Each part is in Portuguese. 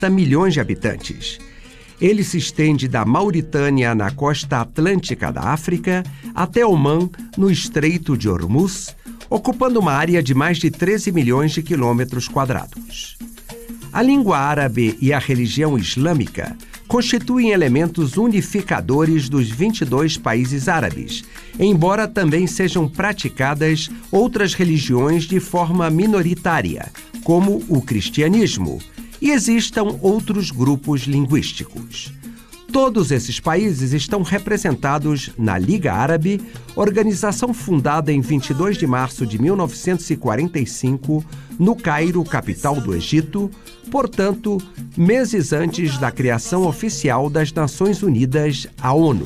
milhões de habitantes. Ele se estende da Mauritânia na costa atlântica da África até Omã, no Estreito de Hormuz, ocupando uma área de mais de 13 milhões de quilômetros quadrados. A língua árabe e a religião islâmica constituem elementos unificadores dos 22 países árabes, embora também sejam praticadas outras religiões de forma minoritária, como o cristianismo, e existam outros grupos linguísticos. Todos esses países estão representados na Liga Árabe, organização fundada em 22 de março de 1945, no Cairo, capital do Egito, portanto, meses antes da criação oficial das Nações Unidas, a ONU.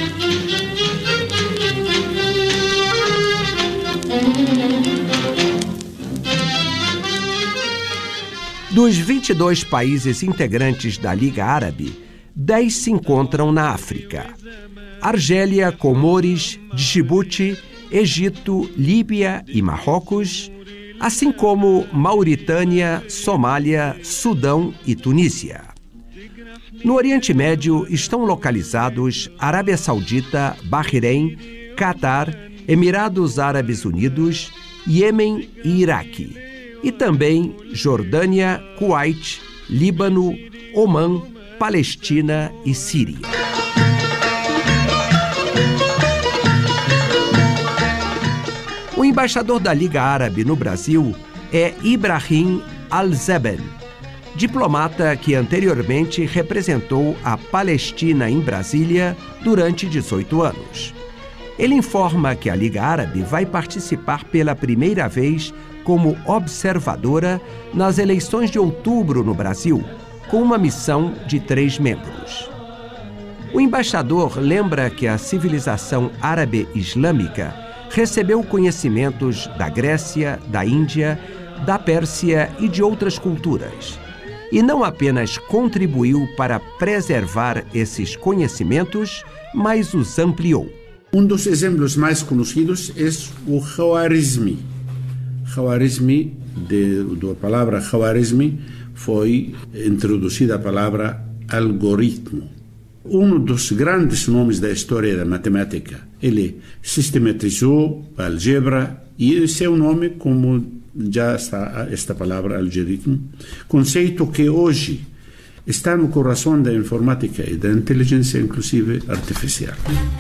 Dos 22 países integrantes da Liga Árabe, 10 se encontram na África: Argélia, Comores, Djibouti, Egito, Líbia e Marrocos, assim como Mauritânia, Somália, Sudão e Tunísia. No Oriente Médio estão localizados Arábia Saudita, Bahrein, Catar, Emirados Árabes Unidos, Iêmen e Iraque, e também Jordânia, Kuwait, Líbano, Omã, Palestina e Síria. O embaixador da Liga Árabe no Brasil é Ibrahim Al-Zeben, diplomata que anteriormente representou a Palestina em Brasília durante 18 anos. Ele informa que a Liga Árabe vai participar pela primeira vez como observadora nas eleições de outubro no Brasil, com uma missão de 3 membros. O embaixador lembra que a civilização árabe-islâmica recebeu conhecimentos da Grécia, da Índia, da Pérsia e de outras culturas, e não apenas contribuiu para preservar esses conhecimentos, mas os ampliou. Dos exemplos mais conhecidos é o Khwarizmi. Khwarizmi, da palavra Khwarizmi, foi introduzida a palavra algoritmo. Dos grandes nomes da história da matemática. Ele sistematizou a álgebra e seu nome, como já está esta palavra algoritmo, conceito que hoje está no coração da informática e da inteligência, inclusive artificial.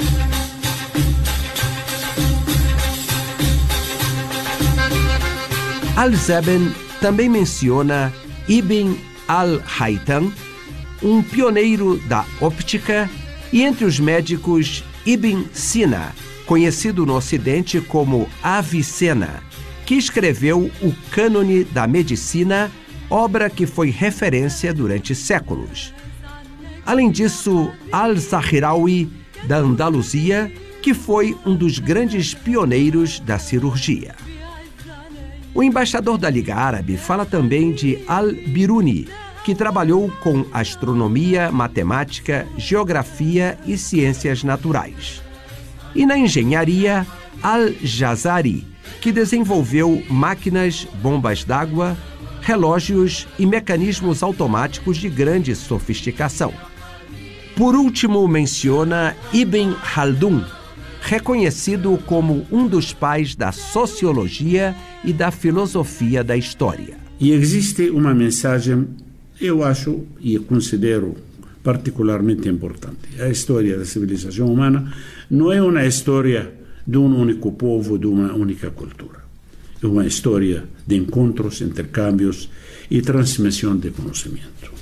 Al-Zeben também menciona Ibn al-Haytham, um pioneiro da óptica, e entre os médicos Ibn Sina, conhecido no Ocidente como Avicena, que escreveu o Cânone da Medicina, obra que foi referência durante séculos. Além disso, Al-Zahrawi, da Andaluzia, que foi um dos grandes pioneiros da cirurgia. O embaixador da Liga Árabe fala também de Al-Biruni, que trabalhou com astronomia, matemática, geografia e ciências naturais. E na engenharia, Al-Jazari, que desenvolveu máquinas, bombas d'água, relógios e mecanismos automáticos de grande sofisticação. Por último, menciona Ibn Khaldun, reconhecido como um dos pais da sociologia e da filosofia da história. E existe uma mensagem, eu acho e considero particularmente importante. A história da civilização humana não é uma história de um único povo, de uma única cultura. É uma história de encontros, intercâmbios e transmissão de conhecimento.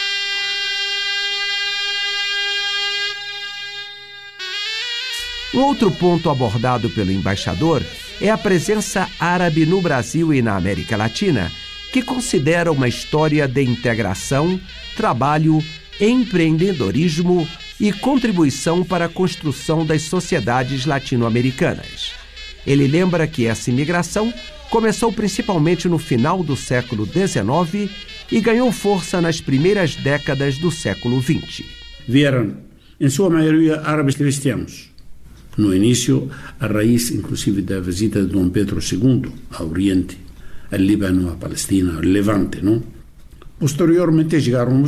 Um outro ponto abordado pelo embaixador é a presença árabe no Brasil e na América Latina, que considera uma história de integração, trabalho, empreendedorismo e contribuição para a construção das sociedades latino-americanas. Ele lembra que essa imigração começou principalmente no final do século XIX e ganhou força nas primeiras décadas do século XX. Vieram, em sua maioria, árabes cristianos. No início, a raiz, inclusive, da visita de Dom Pedro II ao Oriente, ao Líbano, à Palestina, ao Levante, não? Posteriormente chegaram